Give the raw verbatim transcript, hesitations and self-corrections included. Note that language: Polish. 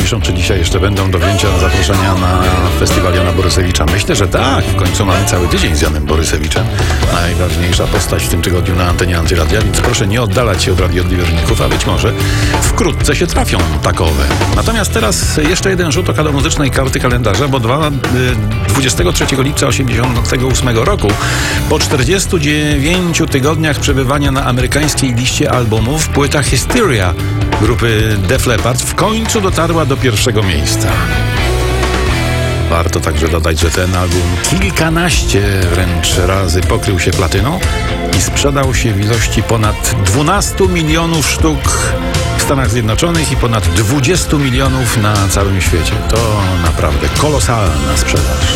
piszą, czy dzisiaj jeszcze będą do wzięcia zaproszenia na festiwal Jana Borysewicza. Myślę, że tak. W końcu mamy cały tydzień z Janem Borysewiczem. Najważniejsza postać w tym tygodniu na antenie Antyradia, więc proszę nie oddalać się od radioodbiorników, a być może wkrótce się trafią takowe. Natomiast teraz jeszcze jeden rzut oka do muzycznej karty kalendarza, bo dwa, dwudziestego trzeciego lipca osiemdziesiątego ósmego roku, po czterdziestu dziewięciu tygodniach przebywania na amerykańskiej liście albumów, płyta Hysteria grupy Def Leppard w końcu dotarła do pierwszego miejsca. Warto także dodać, że ten album kilkanaście wręcz razy pokrył się platyną i sprzedał się w ilości ponad dwunastu milionów sztuk w Stanach Zjednoczonych i ponad dwudziestu milionów na całym świecie. To naprawdę kolosalna sprzedaż.